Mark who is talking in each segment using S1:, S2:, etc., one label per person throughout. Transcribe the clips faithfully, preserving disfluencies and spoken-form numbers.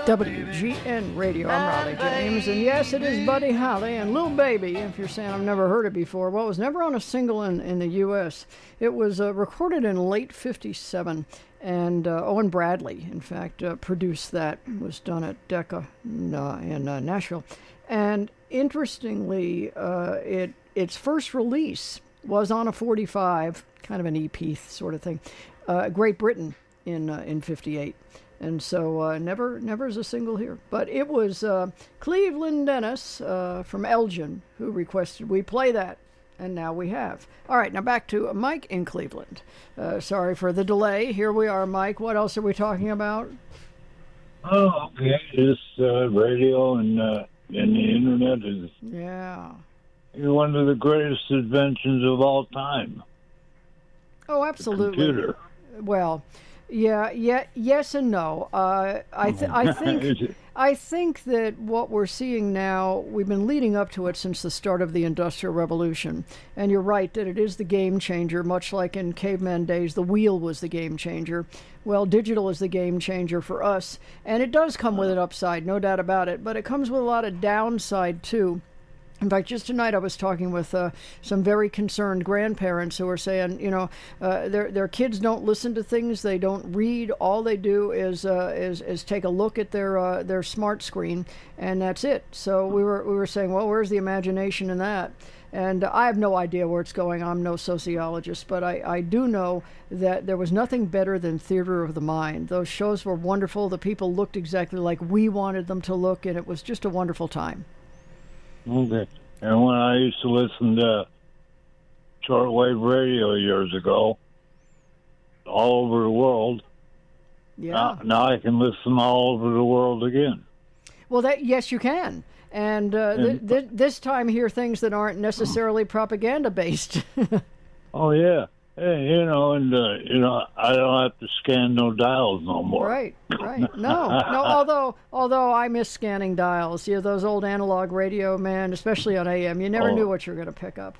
S1: W G N Radio. I'm Raleigh James, and yes, it is Buddy Holly and Lil Baby. If you're saying I've never heard it before, well, it was never on a single in, in the U S. It was uh, recorded in late fifty-seven, and uh, Owen Bradley, in fact, uh, produced that. It was done at Decca in, uh, in uh, Nashville. And interestingly, uh, it its first release was on a forty-five, kind of an E P sort of thing, uh, Great Britain in uh, in fifty-eight. And so uh, never never as a single here. But it was uh, Cleveland Dennis uh, from Elgin who requested we play that, and now we have. All right, now back to Mike in Cleveland. Uh, sorry for the delay. Here we are, Mike. What else are we talking about?
S2: Oh, okay. This uh, radio and, uh, and the Internet is
S1: yeah.
S2: one of the greatest inventions of all time.
S1: Oh, absolutely.
S2: The computer.
S1: Well... Yeah, yeah, yes and no. Uh, I, th- I think, I think that what we're seeing now, we've been leading up to it since the start of the Industrial Revolution. And you're right that it is the game changer, much like in caveman days, the wheel was the game changer. Well, digital is the game changer for us, and it does come with an upside, no doubt about it. But it comes with a lot of downside too. In fact, just tonight I was talking with uh, some very concerned grandparents who are saying, you know, uh, their their kids don't listen to things, they don't read. All they do is uh, is is take a look at their uh, their smart screen, and that's it. So we were we were saying, well, where's the imagination in that? And I have no idea where it's going. I'm no sociologist, but I, I do know that there was nothing better than Theater of the Mind. Those shows were wonderful. The people looked exactly like we wanted them to look, and it was just a wonderful time.
S2: Okay. And when I used to listen to shortwave radio years ago, all over the world,
S1: yeah.
S2: now, now I can listen all over the world again.
S1: Well, that yes, you can. And, uh, th- th- this time hear things that aren't necessarily propaganda-based.
S2: Oh, yeah. Hey, you know, and, uh, you know, I don't have to scan no dials no more.
S1: Right, right. No, no, although although I miss scanning dials. You know, those old analog radio, man, especially on A M, you never
S2: oh.
S1: knew what you were going to pick up.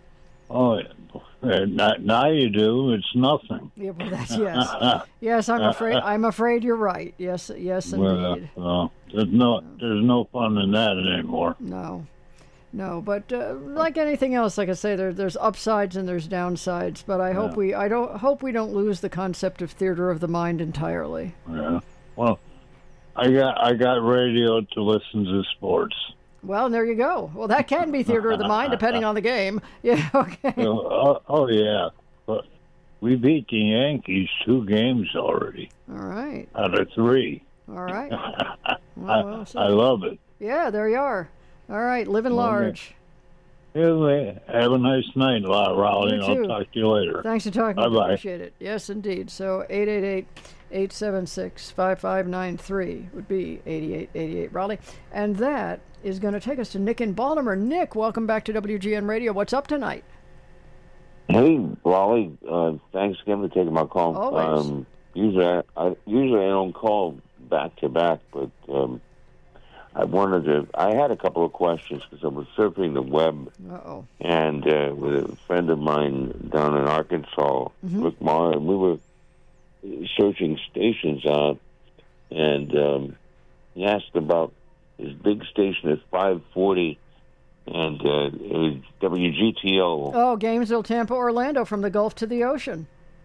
S2: Oh, yeah. Now you do. It's nothing.
S1: Yeah, well, that's, yes. Yes, I'm afraid I'm afraid you're right. Yes, yes, indeed.
S2: Well, uh, there's, no, there's no fun in that anymore.
S1: No. No, but uh, like anything else, like I say, there, there's upsides and there's downsides. But I hope
S2: yeah.
S1: we, I don't hope we don't lose the concept of theater of the mind entirely.
S2: Yeah. Well, I got I got radio to listen to sports.
S1: Well, there you go. Well, that can be theater of the mind, depending on the game. Yeah. Okay.
S2: Oh, oh yeah, but we beat the Yankees two games already.
S1: All right.
S2: Out of three.
S1: All right.
S2: Well,
S1: well, so,
S2: I love it.
S1: Yeah, there you are. All right, living large.
S2: Anyway, have a nice night, Raleigh, and I'll talk to you later.
S1: Thanks for talking.
S2: Bye-bye.
S1: Appreciate it. Yes, indeed. So eight eight eight, eight seven six, five five nine three would be eighty-eight eighty-eight Raleigh. And that is going to take us to Nick in Baltimore. Nick, welcome back to W G N Radio. What's up tonight?
S3: Hey, Raleigh. Uh, thanks again for taking my call.
S1: Always.
S3: Um, usually, I, I, usually I don't call back to back, but... Um, I wanted to. I had a couple of questions because I was surfing the web,
S1: Uh-oh.
S3: and uh, with a friend of mine down in Arkansas,
S1: Mm-hmm.
S3: Rick Marr, and we were searching stations out, and um, he asked about his big station at five forty, and uh, it was W G T O.
S1: Oh, Gainesville, Tampa, Orlando, from the Gulf to the ocean.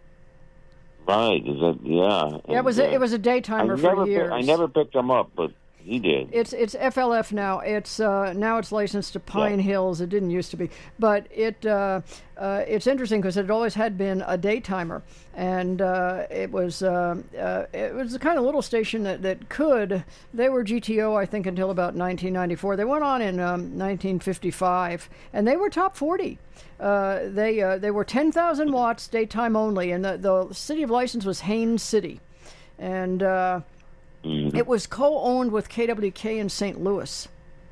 S3: Right? Is that yeah?
S1: Yeah, it was
S3: and,
S1: a, it was a daytimer
S3: I
S1: for
S3: never,
S1: years.
S3: I never picked him up, but. He did.
S1: It's it's F L F now. It's uh, now it's licensed to Pine
S3: yeah.
S1: Hills. It didn't used to be, but it uh, uh, it's interesting because it always had been a daytimer, and uh, it was uh, uh, it was the kind of little station that, that could. They were G T O, I think, until about nineteen ninety-four. They went on in um, nineteen fifty-five, and they were top forty. Uh, they uh, they were ten thousand watts daytime only, and the the city of license was Haines City, and. Uh, It was co-owned with K W K in Saint Louis.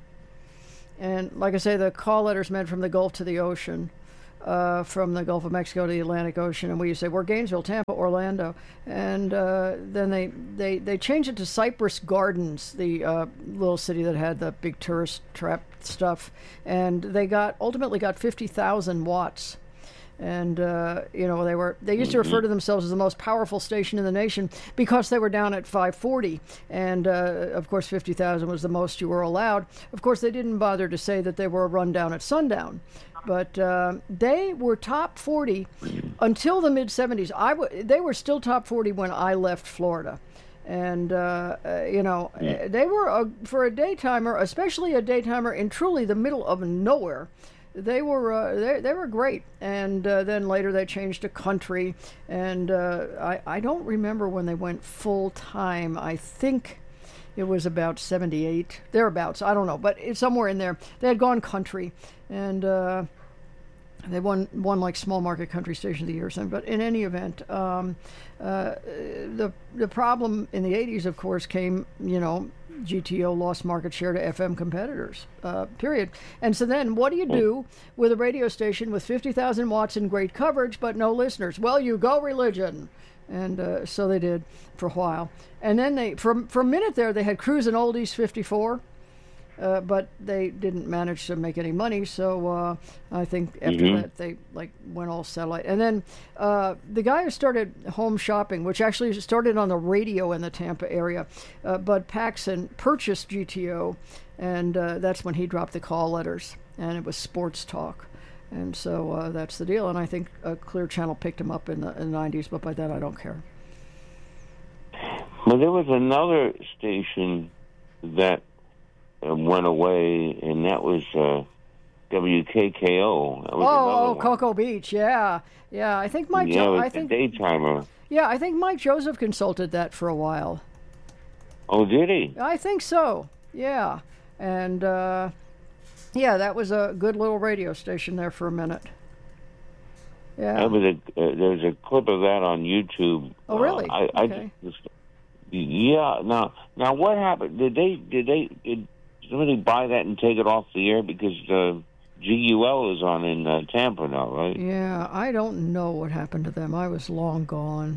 S1: And like I say, the call letters meant from the Gulf to the ocean, uh, from the Gulf of Mexico to the Atlantic Ocean. And we used to say, we're Gainesville, Tampa, Orlando. And uh, then they, they, they changed it to Cypress Gardens, the uh, little city that had the big tourist trap stuff. And they got ultimately got fifty thousand watts. And, uh, you know, they were they used to refer to themselves as the most powerful station in the nation because they were down at five forty. And, uh, of course, fifty thousand was the most you were allowed. Of course, they didn't bother to say that they were a rundown at sundown. But uh, they were top forty until the mid-seventies. I w- they were still top forty when I left Florida. And, uh, uh, you know, yeah. they were, a, for a daytimer, especially a daytimer in truly the middle of nowhere, they were uh, they, they were great. And uh, then later they changed to country. And uh, I, I don't remember when they went full-time. I think it was about seventy-eight, thereabouts. I don't know, but it's somewhere in there. They had gone country. And uh, they won, won like small market country station of the year or something. But in any event, um, uh, the the problem in the eighties, of course, came, you know, G T O lost market share to F M competitors, uh, period. And so then what do you do with a radio station with fifty thousand watts and great coverage but no listeners? Well, you go religion. And uh, so they did for a while. And then they, for, for a minute there, they had Cruisin' Oldies fifty-four. Uh, but they didn't manage to make any money, so uh, I think after mm-hmm. that they like went all satellite. And then uh, the guy who started Home Shopping, which actually started on the radio in the Tampa area, uh, Bud Paxson, purchased G T O, and uh, that's when he dropped the call letters, and it was sports talk. And so uh, that's the deal. And I think uh, Clear Channel picked him up in the, in the nineties, but by then I don't care.
S3: Well, there was another station that went away, and that was uh, W K K O. That was
S1: oh, oh
S3: one.
S1: Cocoa Beach, yeah, yeah. I think Mike.
S3: Yeah,
S1: Jo-
S3: it was
S1: I think
S3: a daytimer.
S1: Yeah, I think Mike Joseph consulted that for a while.
S3: Oh, did he?
S1: I think so. Yeah, and uh, yeah, that was a good little radio station there for a minute. Yeah,
S3: that was a, uh, there was a clip of that on YouTube.
S1: Oh, really?
S3: Uh, I,
S1: okay.
S3: I just, yeah. Now, now, what happened? Did they? Did they? Did somebody buy that and take it off the air because uh, G U L is on in uh, Tampa now, right?
S1: Yeah, I don't know what happened to them. I was long gone.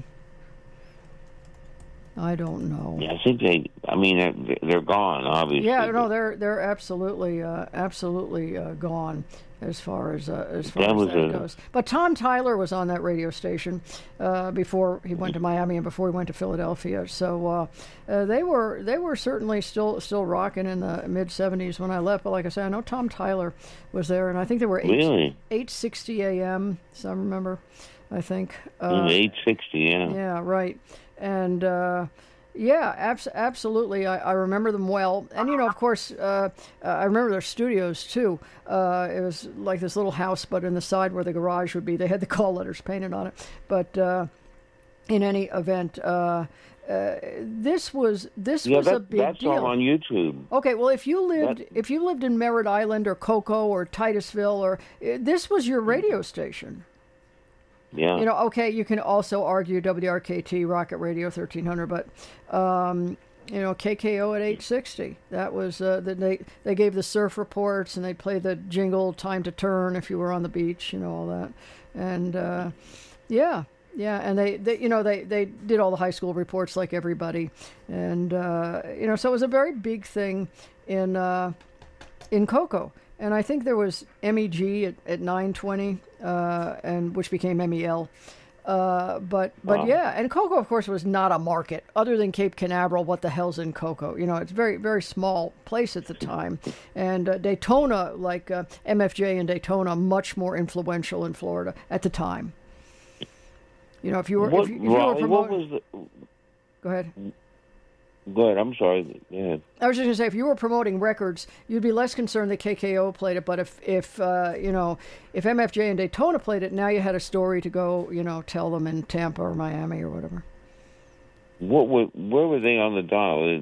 S1: I don't know.
S3: Yeah, I think they. I mean, they're, they're gone, obviously.
S1: Yeah, no, they're they're absolutely uh, absolutely uh, gone as far as uh, as far that as that a, goes. But Tom Tyler was on that radio station uh, before he went to Miami and before he went to Philadelphia. So uh, uh, they were they were certainly still still rocking in the mid seventies when I left. But like I said, I know Tom Tyler was there, and I think they were eight
S3: really?
S1: eight sixty a.m. So I remember, I think
S3: uh, eight sixty. Yeah.
S1: Yeah. Right. And uh, yeah, abs- absolutely, I, I remember them well. And you know, of course, uh, uh, I remember their studios too. Uh, it was like this little house, but in the side where the garage would be, they had the call letters painted on it. But uh, in any event, uh, uh, this was this
S3: yeah,
S1: was
S3: that,
S1: a big
S3: that's
S1: deal.
S3: That's all on YouTube.
S1: Okay, well, if you lived
S3: that...
S1: if you lived in Merritt Island or Cocoa or Titusville, or uh, this was your radio station.
S3: Yeah.
S1: You know, okay, you can also argue W R K T, Rocket Radio thirteen hundred, but, um, you know, K K O at eight sixty. That was, uh, the, they they gave the surf reports, and they played the jingle, Time to Turn, if you were on the beach, you know, all that. And, uh, yeah, yeah, and they, they, you know, they, they did all the high school reports like everybody. And, uh, you know, so it was a very big thing in, uh, in Cocoa. And I think there was M E G at, at nine twenty, uh, and which became M E L. Uh, but but wow. yeah, and Cocoa, of course, was not a market other than Cape Canaveral. What the hell's in Cocoa? You know, it's a very very small place at the time. And uh, Daytona, like uh, M F J and Daytona, much more influential in Florida at the time. You know, if you were
S3: what,
S1: if you, if you
S3: Raleigh,
S1: were promoting,
S3: what was the...
S1: Go ahead.
S3: Go ahead. I'm sorry. Yeah.
S1: I was just going to say, if you were promoting records, you'd be less concerned that K K O played it. But if, if uh, you know, if M F J and Daytona played it, now you had a story to go, you know, tell them in Tampa or Miami or whatever.
S3: What were, where were they on the dial?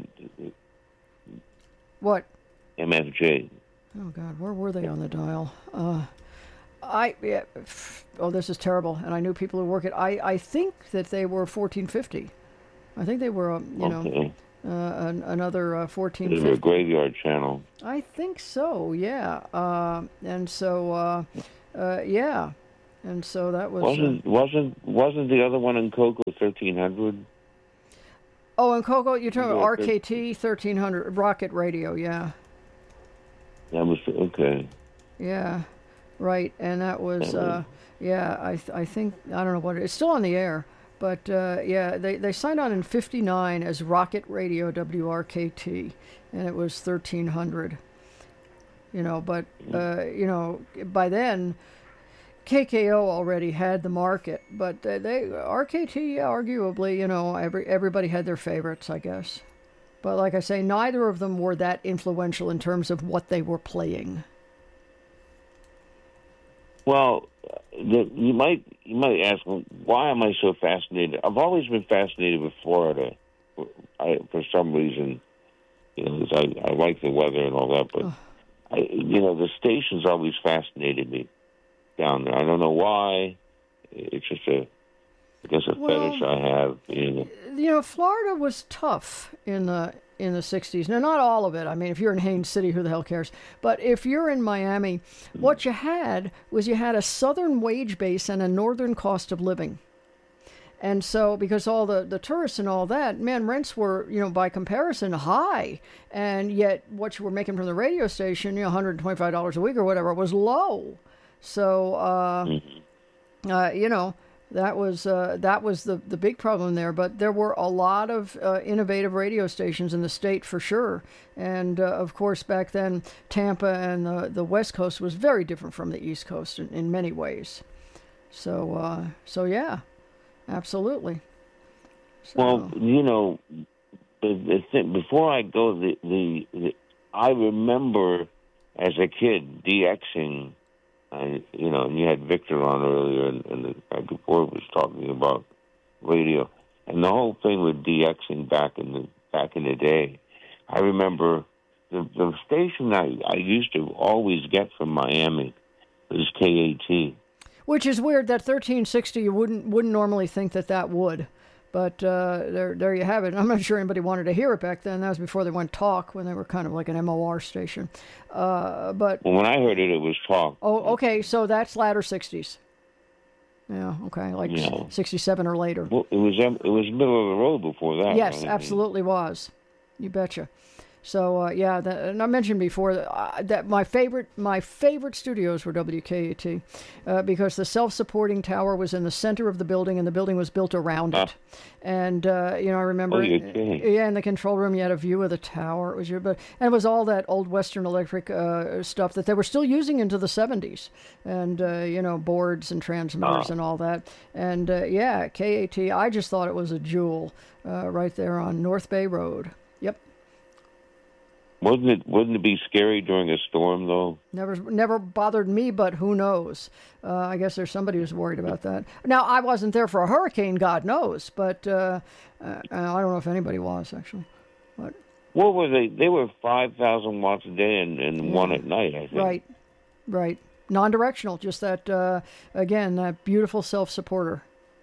S1: What?
S3: M F J.
S1: Oh, God, where were they on the dial? Uh, I, yeah, oh, this is terrible. And I knew people who work it. I, I think that they were fourteen fifty. I think they were, um, you
S3: okay.
S1: know... Uh, an, another uh, fourteen fifty.
S3: It was a graveyard channel.
S1: I think so, yeah. Uh, and so, uh, uh, yeah. And so that was...
S3: Wasn't
S1: uh,
S3: wasn't wasn't the other one in Cocoa thirteen hundred?
S1: Oh, in Cocoa, you're talking about R K T thirteen hundred, Rocket Radio, yeah.
S3: That was... Okay.
S1: Yeah. right, and that was uh, yeah. I th- I think I don't know what it, it's still on the air, but uh, yeah, they they signed on in fifty-nine as Rocket Radio W R K T, and it was thirteen hundred. You know, but uh, you know, by then K K O already had the market, but they, they R K T, yeah, arguably, you know, every everybody had their favorites, I guess. But like I say, neither of them were that influential in terms of what they were playing.
S3: Well, the, you might you might ask, why am I so fascinated? I've always been fascinated with Florida. I, for some reason, you know, I, I like the weather and all that, but I, you know, the stations always fascinated me down there. I don't know why. It's just a, I guess, a
S1: well,
S3: fetish I have. You know.
S1: you know, Florida was tough in the in the sixties. Now, not all of it. I mean, if you're in Haines City, who the hell cares? But if you're in Miami, what you had was you had a southern wage base and a northern cost of living. And so, because all the, the tourists and all that, man, rents were, you know, by comparison, high. And yet what you were making from the radio station, you know, one hundred twenty-five dollars a week or whatever, was low. So, uh, mm-hmm. uh, you know, that was uh, that was the, the big problem there. But there were a lot of uh, innovative radio stations in the state for sure. And, uh, of course, back then, Tampa and the, the West Coast was very different from the East Coast in, in many ways. So, uh, so yeah, absolutely. So,
S3: well, you know, the, the thing, before I go, the, the, the I remember as a kid DXing. I, you know, and you had Victor on earlier, and, and the guy before was talking about radio, and the whole thing with DXing back in the back in the day. I remember the the station I, I used to always get from Miami was K A T,
S1: which is weird that thirteen sixty you wouldn't wouldn't normally think that that would. But uh, there, there you have it. I'm not sure anybody wanted to hear it back then. That was before they went talk, when they were kind of like an M O R station. Uh, but
S3: well, when I heard it, it was talk.
S1: Oh, okay. So that's latter sixties. Yeah. Okay. Like yeah. sixty-seven or later.
S3: Well, it was it was middle of the road before that.
S1: Yes,
S3: right?
S1: absolutely was. You betcha. So uh, yeah, that, and I mentioned before that, uh, that my favorite my favorite studios were W K A T uh, because the self-supporting tower was in the center of the building, and the building was built around it. Uh, and uh, you know, I remember,
S3: oh,
S1: yeah, in the control room you had a view of the tower. It was your, but and it was all that old Western Electric uh, stuff that they were still using into the seventies, and uh, you know, boards and transmitters uh, and all that. And uh, yeah, K A T, I just thought it was a jewel uh, right there on North Bay Road. Yep.
S3: Wouldn't it wouldn't it be scary during a storm though?
S1: Never never bothered me, but who knows? Uh, I guess there's somebody who's worried about that. Now I wasn't there for a hurricane, God knows, but uh, uh, I don't know if anybody was actually. But
S3: what were they? They were five thousand watts a day and, and yeah. one at night, I think.
S1: Right, right. Non-directional, just that uh, again, that beautiful self-supporter.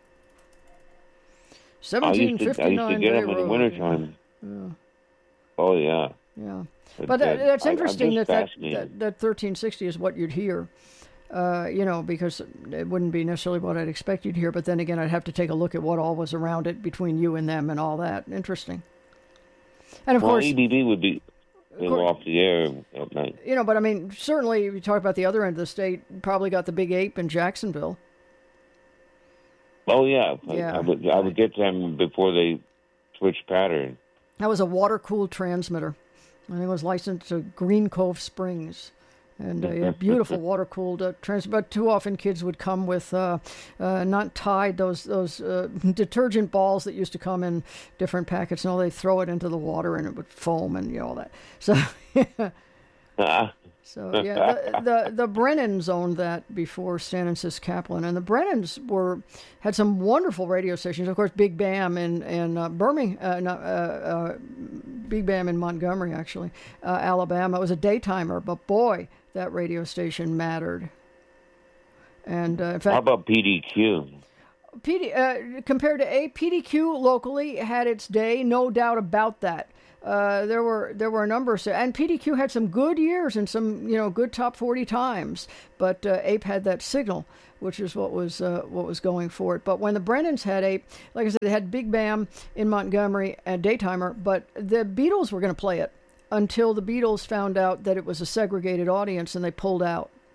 S1: Seventeen fifty-nine.
S3: I used to get them in the wintertime.
S1: Yeah.
S3: Oh yeah.
S1: Yeah, but, but that, that's interesting that, that that that thirteen sixty is what you'd hear, uh, you know, because it wouldn't be necessarily what I'd expect you'd hear. But then again, I'd have to take a look at what all was around it between you and them and all that. Interesting. And of
S3: well,
S1: course,
S3: E B B would be course, off the air at night.
S1: You know, but I mean, certainly, if you talk about the other end of the state, probably got the Big Ape in Jacksonville.
S3: Oh yeah,
S1: yeah.
S3: I, I would I would get them before they switched pattern.
S1: That was a water-cooled transmitter. I think it was licensed to Green Cove Springs. And uh, yeah, beautiful water-cooled uh, transmitter. But too often kids would come with uh, uh, not tied, those those uh, detergent balls that used to come in different packets. No, they throw it into the water and it would foam and you know all that. So, yeah. So yeah, the, the the Brennans owned that before Stan and Sis Kaplan, and the Brennans were had some wonderful radio stations. Of course, Big Bam in in uh, Birmingham, uh, not, uh, uh, Big Bam in Montgomery, actually, uh, Alabama. It was a daytimer, but boy, that radio station mattered. And uh, in fact,
S3: how about P D Q?
S1: P D, uh, compared to A, P D Q locally had its day, no doubt about that. Uh, there were there were a number of, and P D Q had some good years and some you know good top forty times, but uh, A P had that signal, which is what was uh, what was going for it. But when the Brennans had A P, like I said, they had Big Bam in Montgomery and daytimer, but the Beatles were going to play it until the Beatles found out that it was a segregated audience and they pulled out.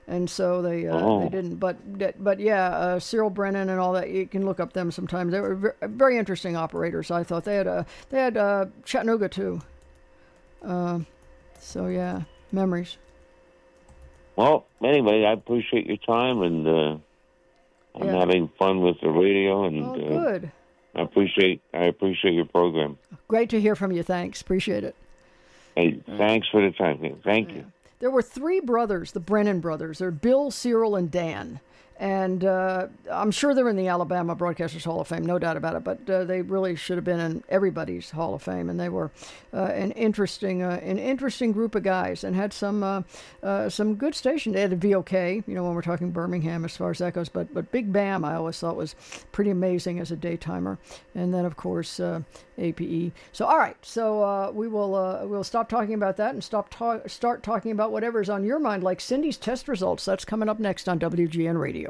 S1: and so they uh,
S3: oh.
S1: they didn't. But but yeah, uh, Cyril Brennan and all that. You can look up them sometimes. They were very, very interesting operators. I thought they had uh, they had uh, Chattanooga too. Uh, so yeah, memories.
S3: Well, anyway, I appreciate your time, and uh, I'm
S1: Yeah.
S3: having fun with the radio, and
S1: Oh,
S3: uh,
S1: good.
S3: I appreciate I appreciate your program.
S1: Great to hear from you. Thanks. Appreciate it.
S3: Hey, thanks for the time. Thank you.
S1: There were three brothers, the Brennan brothers. They're Bill, Cyril, and Dan. And uh, I'm sure they're in the Alabama Broadcasters Hall of Fame, no doubt about it. But uh, they really should have been in everybody's Hall of Fame. And they were uh, an interesting, uh, an interesting group of guys, and had some, uh, uh, some good stations. They had a V O K, you know, when we're talking Birmingham as far as that goes. But but Big Bam, I always thought was pretty amazing as a daytimer. And then of course uh, A P E. So all right, so uh, we will uh, we'll stop talking about that and stop ta- start talking about whatever's on your mind, like Cindy's test results. That's coming up next on W G N Radio.